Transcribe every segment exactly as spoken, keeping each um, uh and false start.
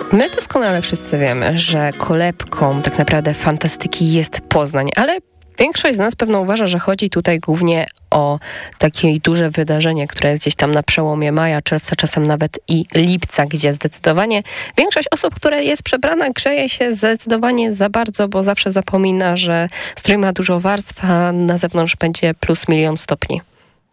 My doskonale wszyscy wiemy, że kolebką tak naprawdę fantastyki jest Poznań, ale większość z nas pewno uważa, że chodzi tutaj głównie o takie duże wydarzenie, które jest gdzieś tam na przełomie maja, czerwca, czasem nawet i lipca, gdzie zdecydowanie większość osób, która jest przebrana, grzeje się zdecydowanie za bardzo, bo zawsze zapomina, że strój ma dużo warstw, a na zewnątrz będzie plus milion stopni.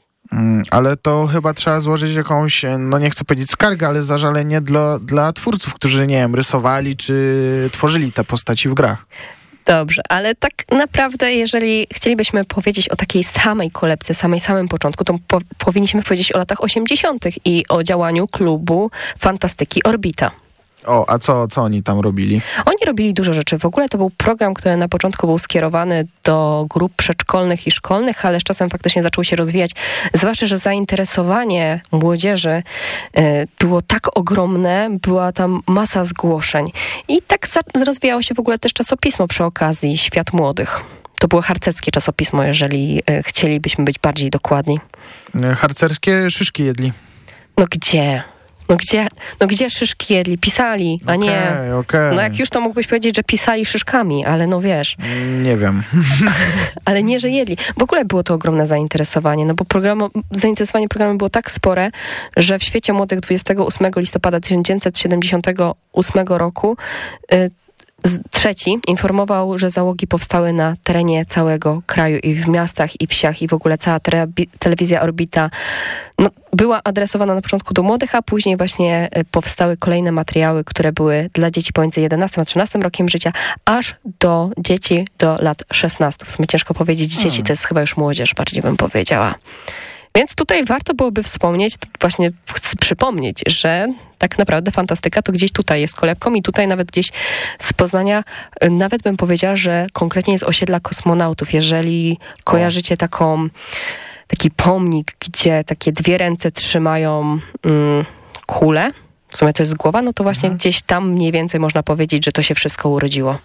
Ale to chyba trzeba złożyć jakąś, no nie chcę powiedzieć skargę, ale zażalenie dla, dla twórców, którzy, nie wiem, rysowali czy tworzyli te postaci w grach. Dobrze, ale tak naprawdę, jeżeli chcielibyśmy powiedzieć o takiej samej kolebce, samej samym początku, to po, powinniśmy powiedzieć o latach osiemdziesiątych i o działaniu klubu Fantastyki Orbita. O, a co, co oni tam robili? Oni robili dużo rzeczy. W ogóle to był program, który na początku był skierowany do grup przedszkolnych i szkolnych, ale z czasem faktycznie zaczął się rozwijać. Zwłaszcza, że zainteresowanie młodzieży y, było tak ogromne, była tam masa zgłoszeń. I tak za- rozwijało się w ogóle też czasopismo przy okazji Świat Młodych. To było harcerskie czasopismo, jeżeli y, chcielibyśmy być bardziej dokładni. Harcerskie szyszki jedli. No gdzie? No gdzie, no gdzie szyszki jedli? Pisali, a okay, nie... Okay. No jak już to mógłbyś powiedzieć, że pisali szyszkami, ale no wiesz. Nie wiem. Ale nie, że jedli. W ogóle było to ogromne zainteresowanie, no bo programu, zainteresowanie programem było tak spore, że w Świecie Młodych dwudziestego ósmego listopada tysiąc dziewięćset siedemdziesiątego ósmego roku y, Trzeci informował, że załogi powstały na terenie całego kraju i w miastach i wsiach i w ogóle cała te- telewizja Orbita no, była adresowana na początku do młodych, a później właśnie powstały kolejne materiały, które były dla dzieci pomiędzy jedenastym a trzynastym rokiem życia, aż do dzieci do lat szesnastu. W sumie ciężko powiedzieć dzieci, hmm. to jest chyba już młodzież, bardziej bym powiedziała. Więc tutaj warto byłoby wspomnieć, właśnie przypomnieć, że tak naprawdę fantastyka to gdzieś tutaj jest kolebką i tutaj nawet gdzieś z Poznania, nawet bym powiedziała, że konkretnie jest osiedla kosmonautów. Jeżeli kojarzycie taką, taki pomnik, gdzie takie dwie ręce trzymają mm, kulę, w sumie to jest głowa, no to właśnie mhm. gdzieś tam mniej więcej można powiedzieć, że to się wszystko urodziło.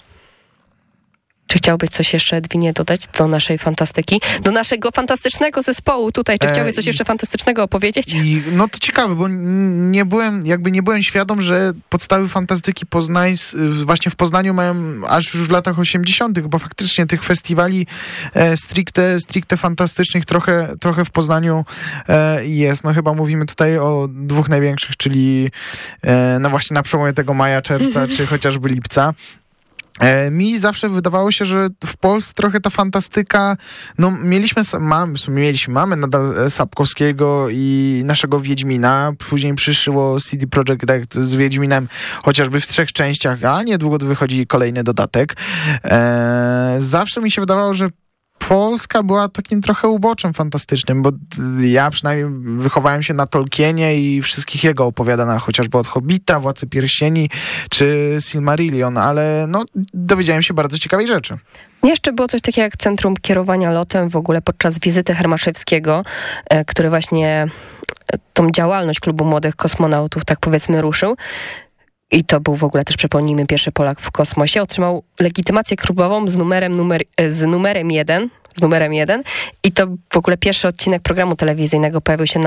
Czy chciałbyś coś jeszcze, Edwinie, dodać do naszej fantastyki? Do naszego fantastycznego zespołu tutaj. Czy chciałbyś coś jeszcze fantastycznego opowiedzieć? I, no to ciekawe, bo nie byłem, jakby nie byłem świadom, że podstawy fantastyki Poznań, właśnie w Poznaniu mają aż już w latach osiemdziesiątych, bo faktycznie tych festiwali e, stricte, stricte fantastycznych trochę, trochę w Poznaniu e, jest. No chyba mówimy tutaj o dwóch największych, czyli e, no właśnie na przełomie tego maja, czerwca, czy chociażby lipca. Mi zawsze wydawało się, że w Polsce trochę ta fantastyka, no mieliśmy, mam, w sumie mieliśmy, mamy nadal Sapkowskiego i naszego Wiedźmina, później przyszło C D Projekt Red z Wiedźminem chociażby w trzech częściach, a niedługo wychodzi kolejny dodatek. Zawsze mi się wydawało, że Polska była takim trochę uboczem fantastycznym, bo ja przynajmniej wychowałem się na Tolkienie i wszystkich jego opowiadanach, chociażby od Hobbita, Władcy Pierścieni czy Silmarillion, ale no dowiedziałem się bardzo ciekawej rzeczy. Jeszcze było coś takiego jak Centrum Kierowania Lotem w ogóle podczas wizyty Hermaszewskiego, który właśnie tą działalność Klubu Młodych Kosmonautów, tak powiedzmy, ruszył. I to był w ogóle też, przypomnijmy, pierwszy Polak w kosmosie. Otrzymał legitymację klubową z numerem, numer, z numerem jeden. Z numerem jeden. I to w ogóle pierwszy odcinek programu telewizyjnego pojawił się na